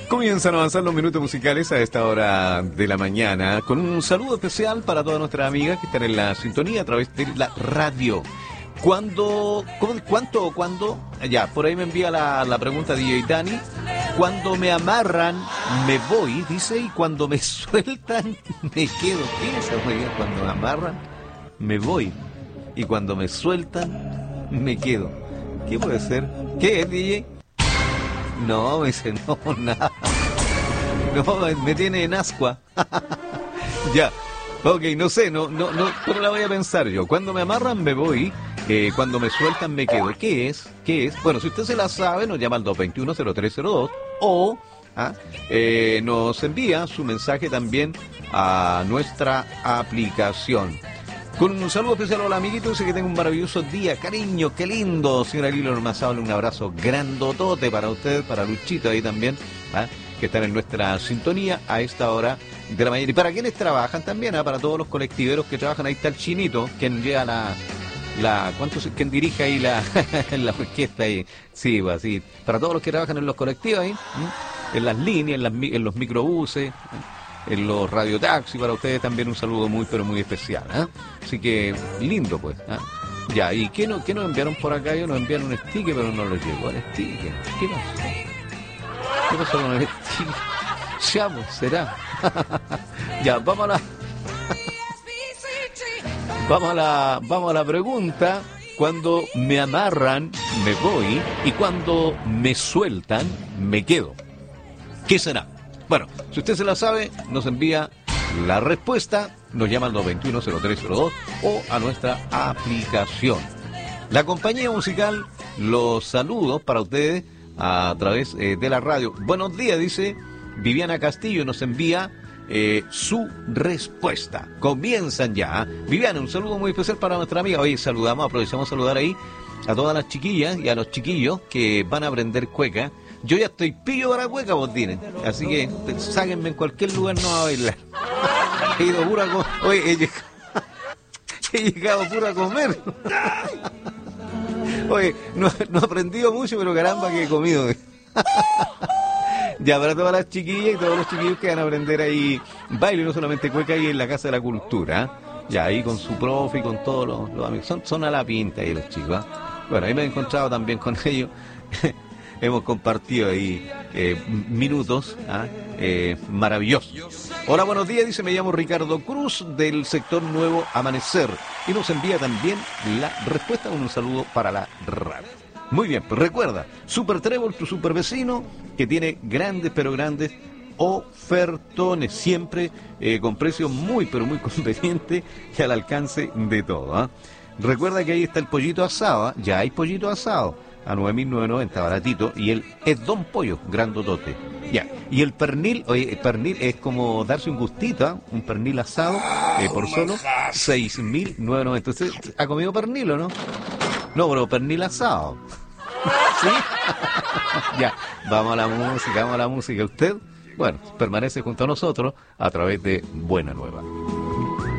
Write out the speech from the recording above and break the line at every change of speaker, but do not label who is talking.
Comienzan a avanzar los minutos musicales a esta hora de la mañana con un saludo especial para todas nuestras amigas que están en la sintonía a través de la radio. ¿Cuánto o cuándo? Ya, por ahí me envía la pregunta DJ Dani. Cuando me amarran, me voy, dice, y cuando me sueltan, me quedo. ¿Qué es eso? Cuando me amarran, me voy, y cuando me sueltan, me quedo. ¿Qué puede ser? ¿Qué es, DJ? No, me dice, no, nada. No, me tiene en ascua. Ya, ok, no sé, no, pero la voy a pensar yo. Cuando me amarran, me voy. Cuando me sueltan me quedo. ¿Qué es? Bueno, si usted se la sabe, nos llama al 221-0302 o nos envía su mensaje también a nuestra aplicación. Con un saludo especial a los amiguitos, dice que tenga un maravilloso día. Cariño, qué lindo. Señora Lilo Ormazábal, un abrazo grandotote para usted, para Luchito ahí también, que están en nuestra sintonía a esta hora de la mañana. Y para quienes trabajan también, para todos los colectiveros que trabajan, ahí está el Chinito, quien lleva quien dirige ahí la orquesta ahí. Sí, pues sí. Para todos los que trabajan en los colectivos ahí, en las líneas, en los microbuses, en los radiotaxis, para ustedes también un saludo muy, pero muy especial. Así que, lindo pues. Ya, ¿y qué nos enviaron por acá? Ellos nos enviaron un sticker, pero no les llegó el sticker. ¿Qué pasó? ¿Qué pasó con el sticker? Ya, pues, será. Ya, vamos a la pregunta. Cuando me amarran, me voy, y cuando me sueltan, me quedo. ¿Qué será? Bueno, si usted se la sabe, nos envía la respuesta, nos llama al 221-0302 o a nuestra aplicación. La compañía musical, los saludos para ustedes a través de la radio. Buenos días, dice Viviana Castillo, nos envía su respuesta. Comienzan ya. Viviana, un saludo muy especial para nuestra amiga. Hoy aprovechamos a saludar ahí a todas las chiquillas y a los chiquillos que van a aprender cueca. Yo ya estoy pillo para cueca, vos tienen. Así que sáquenme en cualquier lugar, no a bailar. He ido puro a comer. Oye, he llegado puro a comer. Oye, no he aprendido mucho, pero caramba que he comido. Ya, para todas las chiquillas y todos los chiquillos que van a aprender ahí baile, no solamente cueca, ahí en la Casa de la Cultura. Ya, ahí con su profe y con todos los amigos. Son a la pinta ahí los chicos. Bueno, ahí me he encontrado también con ellos. Hemos compartido ahí minutos maravillosos. Hola, buenos días, dice, me llamo Ricardo Cruz del sector Nuevo Amanecer. Y nos envía también la respuesta con un saludo para la radio. Muy bien, pues recuerda, Super Trébol, tu super vecino, que tiene grandes, pero grandes ofertones, siempre con precios muy, pero muy convenientes y al alcance de todo. Recuerda que ahí está el pollito asado, ya hay pollito asado a 9.990, baratito, y él es Don Pollo, grandotote. Ya, y el pernil, oye, el pernil es como darse un gustito, un pernil asado por solo 6.990. Entonces, ¿ha comido pernil o no? No, pero pernil asado. ¿Sí? Ya, vamos a la música. Usted, bueno, permanece junto a nosotros a través de Buena Nueva.